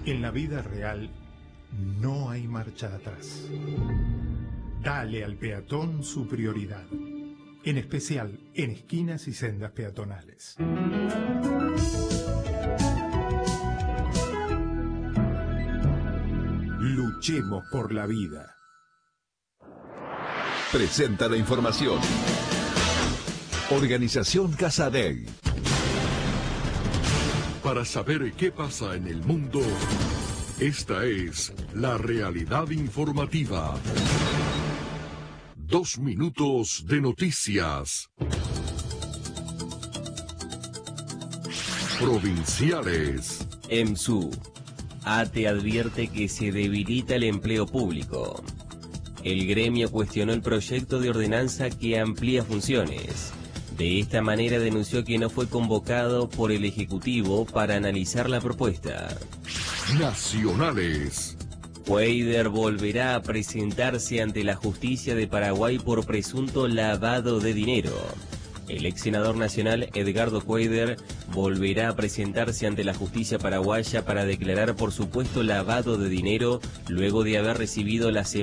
En la vida real no hay marcha atrás. Dale al peatón su prioridad, en especial en esquinas y sendas peatonales. Luchemos por la vida. Presenta la información. Organización Casadei. Para saber qué pasa en el mundo, esta es la realidad informativa. 2 minutos de noticias. Provinciales. EMSU. ATE advierte que se debilita el empleo público. El gremio cuestionó el proyecto de ordenanza que amplía funciones. De esta manera denunció que no fue convocado por el Ejecutivo para analizar la propuesta. Nacionales. Cuader volverá a presentarse ante la justicia de Paraguay por presunto lavado de dinero. El ex senador nacional Edgardo Cuader volverá a presentarse ante la justicia paraguaya para declarar por supuesto lavado de dinero luego de haber recibido la semana